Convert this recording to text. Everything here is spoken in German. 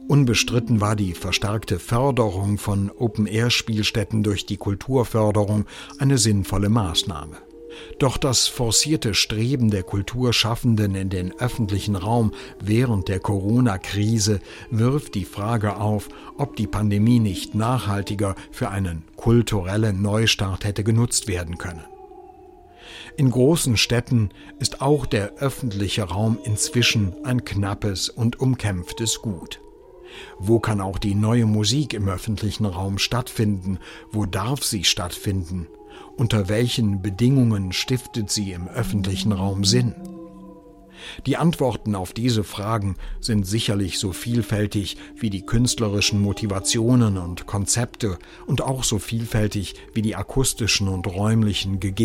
Unbestritten war die verstärkte Förderung von Open-Air-Spielstätten durch die Kulturförderung eine sinnvolle Maßnahme. Doch das forcierte Streben der Kulturschaffenden in den öffentlichen Raum während der Corona-Krise wirft die Frage auf, ob die Pandemie nicht nachhaltiger für einen kulturellen Neustart hätte genutzt werden können. In großen Städten ist auch der öffentliche Raum inzwischen ein knappes und umkämpftes Gut. Wo kann auch die neue Musik im öffentlichen Raum stattfinden? Wo darf sie stattfinden? Unter welchen Bedingungen stiftet sie im öffentlichen Raum Sinn? Die Antworten auf diese Fragen sind sicherlich so vielfältig wie die künstlerischen Motivationen und Konzepte und auch so vielfältig wie die akustischen und räumlichen Gegebenheiten.